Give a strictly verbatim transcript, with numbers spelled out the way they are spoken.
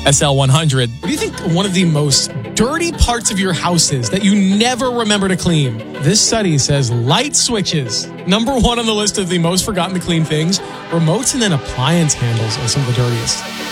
S L one hundred. What do you think one of the most dirty parts of your house is that you never remember to clean? This study says light switches. Number one on the list of the most forgotten to clean things. Remotes and then appliance handles are some of the dirtiest.